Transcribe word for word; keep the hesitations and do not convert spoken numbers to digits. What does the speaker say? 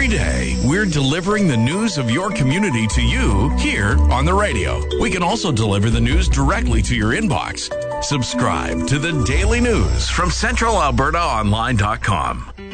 day, we're delivering the news of your community to you here on the radio. We can also deliver the news directly to your inbox. Subscribe to the Daily News from Central Alberta Online dot com.